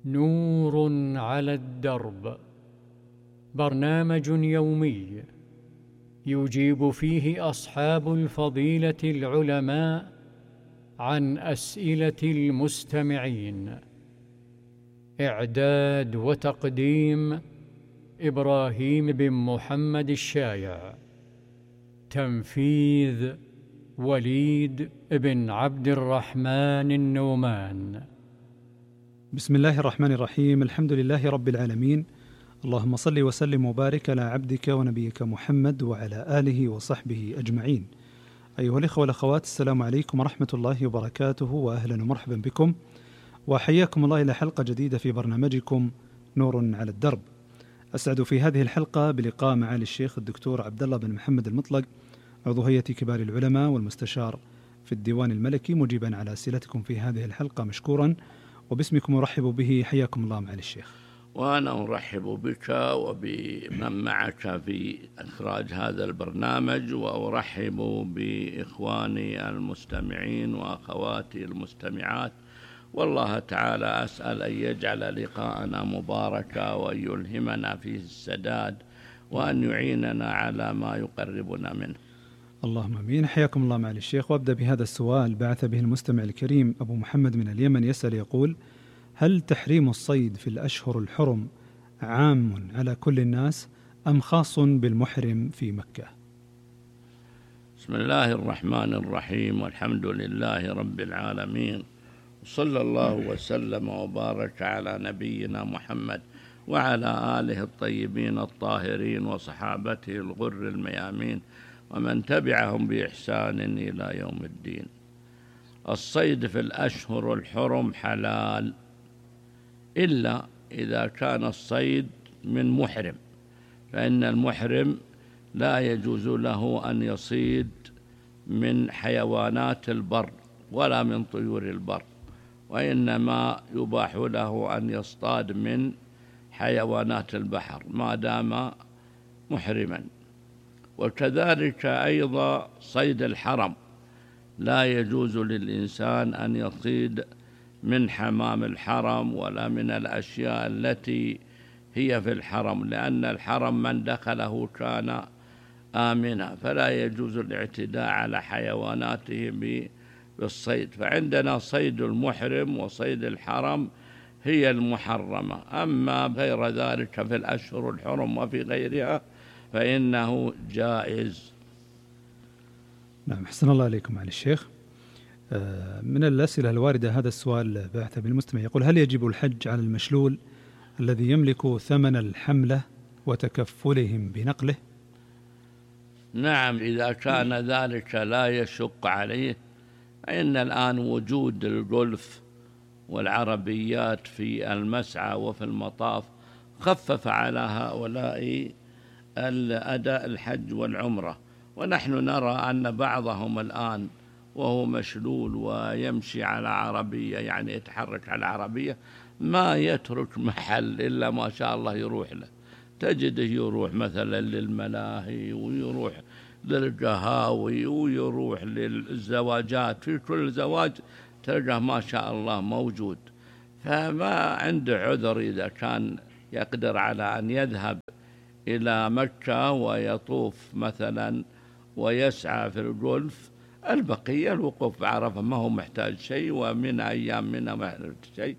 نور على الدرب، برنامج يومي يجيب فيه أصحاب الفضيلة العلماء عن أسئلة المستمعين. إعداد وتقديم إبراهيم بن محمد الشايع. تنفيذ وليد بن عبد الرحمن النومان. بسم الله الرحمن الرحيم. الحمد لله رب العالمين، اللهم صل وسلم وبارك على عبدك ونبيك محمد وعلى آله وصحبه أجمعين. أيها الإخوة والأخوات، السلام عليكم ورحمة الله وبركاته، وأهلا ومرحبا بكم، وحياكم الله إلى حلقة جديدة في برنامجكم نور على الدرب. أسعد في هذه الحلقة بلقاء معالي الشيخ الدكتور عبد الله بن محمد المطلق، عضو هيئة كبار العلماء والمستشار في الديوان الملكي، مجيبا على أسئلتكم في هذه الحلقة مشكورا، وباسمكم أرحب به. حياكم الله معالي الشيخ. وأنا أرحب بك وبمن معك في إخراج هذا البرنامج، وأرحب بإخواني المستمعين وأخواتي المستمعات، والله تعالى أسأل أن يجعل لقاءنا مباركا، وأن يلهمنا فيه السداد، وأن يعيننا على ما يقربنا منه. اللهم امين. حياكم الله معالي الشيخ. وابدا بهذا السؤال بعث به المستمع الكريم ابو محمد من اليمن، يسأل يقول: هل تحريم الصيد في الاشهر الحرم عام على كل الناس ام خاص بالمحرم في مكة؟ بسم الله الرحمن الرحيم، والحمد لله رب العالمين، وصلى الله وسلم وبارك على نبينا محمد وعلى آله الطيبين الطاهرين وصحابته الغر الميامين ومن تبعهم بإحسان إلى يوم الدين. الصيد في الأشهر الحرم حلال، إلا إذا كان الصيد من محرم، فإن المحرم لا يجوز له أن يصيد من حيوانات البر ولا من طيور البر، وإنما يباح له أن يصطاد من حيوانات البحر ما دام محرما. وكذلك أيضا صيد الحرم، لا يجوز للإنسان أن يصيد من حمام الحرم ولا من الأشياء التي هي في الحرم، لأن الحرم من دخله كان آمنا، فلا يجوز الاعتداء على حيواناته بالصيد. فعندنا صيد المحرم وصيد الحرم هي المحرمة، أما غير ذلك في الأشهر الحرم وفي غيرها فإنه جائز. نعم، أحسن الله عليكم معالي الشيخ. من الأسئلة الواردة هذا السؤال بعث بالمستمع، يقول: هل يجب الحج على المشلول الذي يملك ثمن الحملة وتكفلهم بنقله؟ نعم، إذا كان ذلك لا يشق عليه، فإن الآن وجود الجولف والعربيات في المسعى وفي المطاف خفف على هؤلاء الأداء الحج والعمرة. ونحن نرى أن بعضهم الآن وهو مشلول ويمشي على عربية، يعني يتحرك على عربية، ما يترك محل إلا ما شاء الله يروح له. تجده يروح مثلا للملاهي، ويروح للقهاوي، ويروح للزواجات، في كل زواج تلقاه ما شاء الله موجود. فما عنده عذر إذا كان يقدر على أن يذهب إلى مكة ويطوف مثلا ويسعى في الجولف. البقية الوقوف بعرفة ما هو محتاج شيء، ومن أيام منها ما محتاج شيء،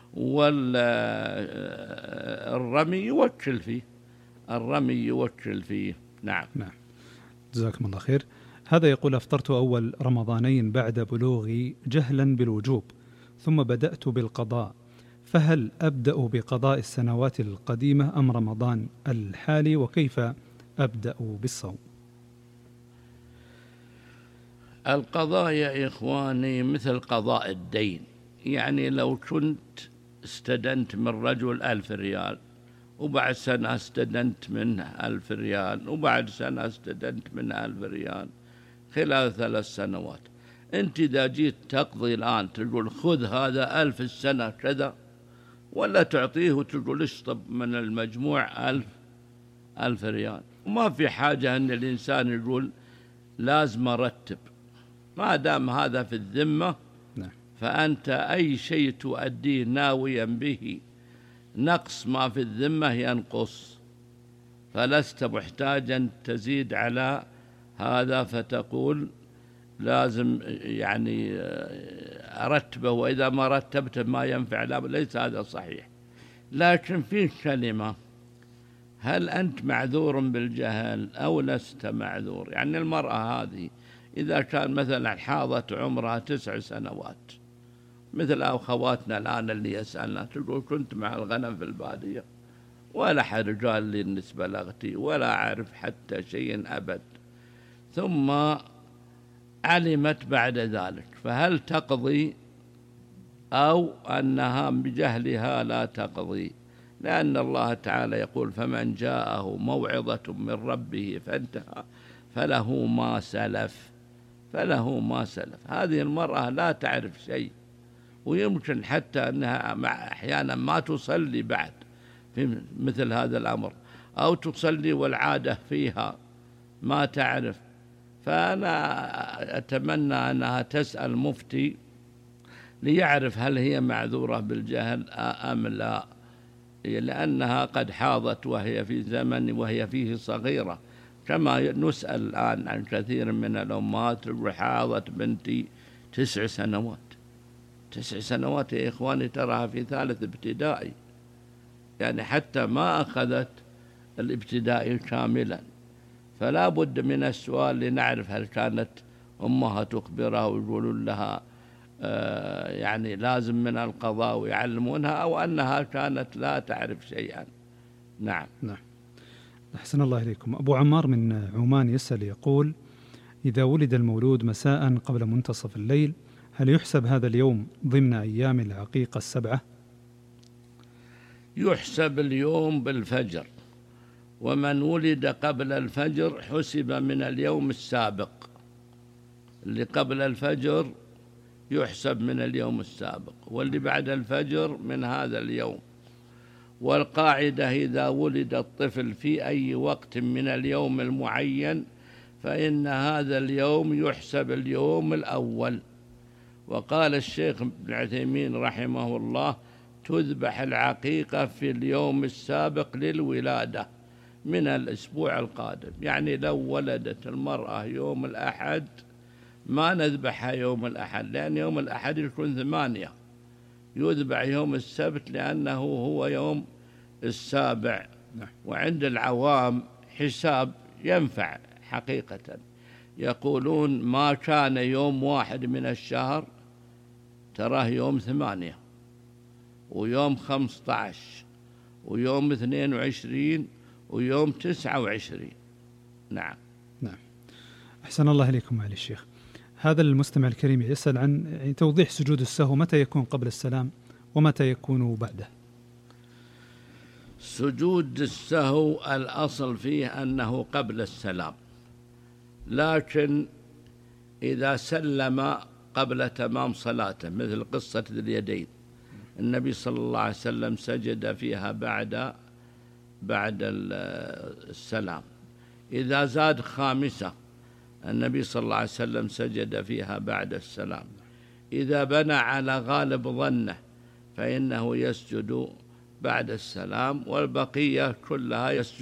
والرمي يوكل فيه، الرمي يوكل فيه. نعم. جزاكم الله خير. هذا يقول: أفطرت أول رمضانين بعد بلوغي جهلا بالوجوب، ثم بدأت بالقضاء، فهل أبدأ بقضاء السنوات القديمة أم رمضان الحالي، وكيف أبدأ بالصوم؟ القضاء يا إخواني مثل قضاء الدين، يعني لو كنت استدنت من رجل 1000 ريال، وبعد سنة استدنت منه 1000 ريال، وبعد سنة استدنت منه 1000 ريال خلال 3 سنوات، أنت إذا جيت تقضي الآن تقول خذ هذا 1000 السنة كذا، ولا تعطيه وتقول اشطب من المجموع 1000 ريال؟ وما في حاجة أن الإنسان يقول لازم أرتب، ما دام هذا في الذمة فأنت أي شيء تؤديه ناويا به نقص ما في الذمة ينقص، فلست محتاجا تزيد على هذا فتقول لازم يعني أرتبه، وإذا ما رتبته ما ينفع، لا، ليس هذا صحيح. لكن في كلمة: هل أنت معذور بالجهل أو لست معذور؟ يعني المرأة هذه إذا كان مثلا حاضت عمرها 9 سنوات، مثل أخواتنا الآن اللي يسألنا، تقول كنت مع الغنم في البادية ولا حد قال لي إنك بلغتي ولا أعرف حتى شيء أبد، ثم علمت بعد ذلك، فهل تقضي أو أنها بجهلها لا تقضي؟ لأن الله تعالى يقول: فمن جاءه موعظة من ربه فانتهى فله ما سلف، فله ما سلف. هذه المرأة لا تعرف شيء، ويمكن حتى أنها أحيانا ما تصلي بعد في مثل هذا الأمر، أو تصلي والعادة فيها ما تعرف. فأنا أتمنى أنها تسأل مفتي ليعرف هل هي معذورة بالجهل أم لا، لأنها قد حاضت وهي في زمن وهي فيه صغيرة، كما نسأل الآن عن كثير من الأمهات: حاضت بنتي 9 سنوات. 9 سنوات يا إخواني، تراها في 3 ابتدائي، يعني حتى ما أخذت الابتدائي كاملا. فلا بد من السؤال لنعرف هل كانت أمها تخبرها ويقولون لها يعني لازم من القضاء ويعلمونها، أو أنها كانت لا تعرف شيئا. نعم. أحسن الله إليكم. أبو عمار من عمان يسأل يقول: إذا ولد المولود مساء قبل منتصف الليل، هل يحسب هذا اليوم ضمن أيام العقيقة 7؟ يحسب اليوم بالفجر، ومن ولد قبل الفجر حسب من اليوم السابق. اللي قبل الفجر يحسب من اليوم السابق، واللي بعد الفجر من هذا اليوم. والقاعدة: إذا ولد الطفل في أي وقت من اليوم المعين فإن هذا اليوم يحسب اليوم الأول. وقال الشيخ ابن عثيمين رحمه الله: تذبح العقيقة في اليوم السابق للولادة من الأسبوع القادم. يعني لو ولدت المرأة يوم الأحد ما نذبحها يوم الأحد، لأن يوم الأحد يكون 8، يذبح يوم السبت لأنه هو يوم السابع. وعند العوام حساب ينفع حقيقة، يقولون ما كان يوم 1 من الشهر تراه يوم 8، ويوم 15، ويوم 22، ويوم 29. نعم. أحسن الله إليكم معالي الشيخ. هذا المستمع الكريم يسأل عن توضيح سجود السهو، متى يكون قبل السلام ومتى يكون بعده؟ سجود السهو الأصل فيه أنه قبل السلام، لكن إذا سلم قبل تمام صلاته، مثل قصة ذي اليدين، النبي صلى الله عليه وسلم سجد فيها بعد السلام. إذا زاد خامسة النبي صلى الله عليه وسلم سجد فيها بعد السلام. إذا بنى على غالب ظنه فإنه يسجد بعد السلام، والبقية كلها يسجد